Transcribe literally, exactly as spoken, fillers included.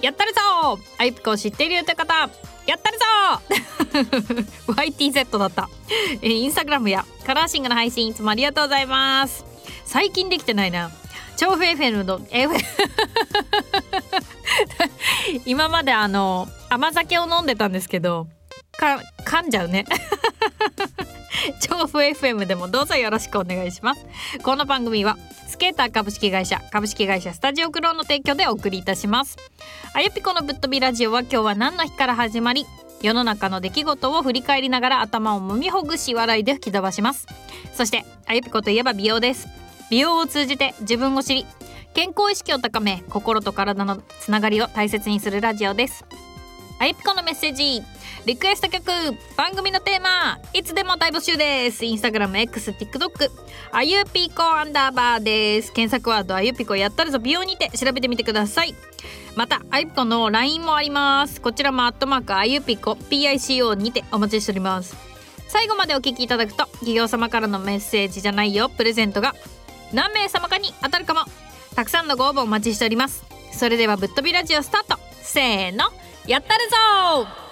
やったるぞあゆぴこを知っているよって方やったるぞワイティーゼット だった、えー、インスタグラムやカラーシングの配信いつもありがとうございます。最近できてないな。調布 エフエム の F 今まであの甘酒を飲んでたんですけどか噛んじゃうね調布 エフエム でもどうぞよろしくお願いします。この番組はスケーター株式会社株式会社スタジオクローンの提供でお送りいたします。あゆぴこのぶっ飛びラジオは今日は何の日から始まり、世の中の出来事を振り返りながら頭をもみほぐし笑いで吹き飛ばします。そしてあゆぴこといえば美容です。美容を通じて自分を知り健康意識を高め心と体のつながりを大切にするラジオです。あゆぴこのメッセージリクエスト曲番組のテーマいつでも大募集です。インスタグラム X、TikTok あゆぴこアンダーバーです。検索ワードあゆぴこやったるぞ美容にて調べてみてください。またあゆぴこの ライン もあります。こちらもアットマークあゆぴこ ピコ にてお待ちしております。最後までお聞きいただくと企業様からのメッセージじゃないよプレゼントが何名様かに当たるかも。たくさんのご応募お待ちしております。それではぶっ飛びラジオスタート。せーのやったるぞー。